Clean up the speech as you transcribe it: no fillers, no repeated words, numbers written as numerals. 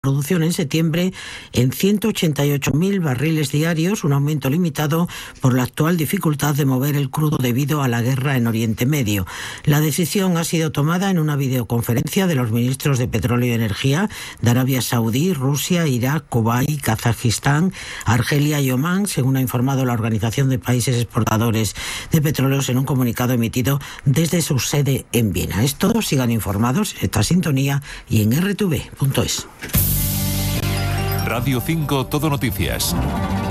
producción en septiembre en 188.000 barriles diarios, un aumento limitado por la actual dificultad de mover el crudo debido a la guerra en Oriente Medio. La decisión ha sido tomada en una videoconferencia de los ministros de Petróleo y Energía de Arabia Saudí, Rusia, Irak, Kuwait, Kazajistán, Argelia y Omán, según ha informado la Organización de Países Exportadores de Petróleos en un comunicado emitido desde su sede en Viena. Es todo, sigan informados en esta sintonía y en rtv.es. Radio 5 Todo Noticias.